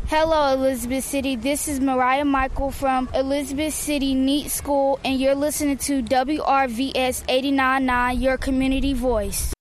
Hello, Elizabeth City. This is Mariah Michael from Elizabeth City Neat School, and you're listening to WRVS 89.9, your community voice.